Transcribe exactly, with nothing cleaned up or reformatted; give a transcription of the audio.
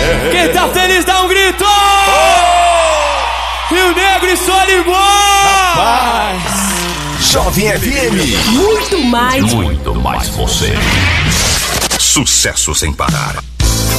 Quem tá feliz dá um grito! Rio Negro e Solimões! Jovem F M. Muito mais. Muito mais você. Sucesso sem parar.